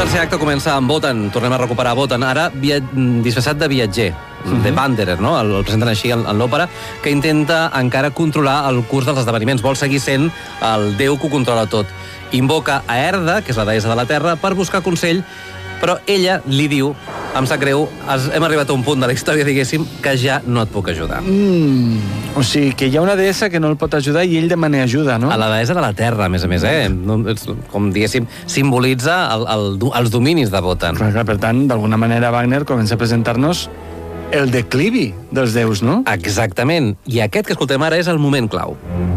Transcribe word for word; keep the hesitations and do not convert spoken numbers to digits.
tercer acte comença amb Wotan, tornem a recuperar Wotan, ara via... disfressat de viatger, uh-huh. de Wanderer, no? El, el presenten així en, en l'òpera, que intenta encara controlar el curs dels esdeveniments, vol seguir sent el déu que ho controla tot. Invoca a Erda, que és la deessa de la Terra, per buscar consell, però ella li diu, em sap greu, hem arribat a un punt de la història, diguéssim, que ja no et puc ajudar. Mm, o sigui, que hi ha una deessa que no el pot ajudar i ell demana ajuda, no? A la deessa de la Terra, a més a més, eh? Com, diguéssim, simbolitza el, el, els dominis de Wotan. Clar, clar, per tant, d'alguna manera Wagner comença a presentar-nos el declivi dels déus, no? Exactament. I aquest que escoltem ara és el moment clau.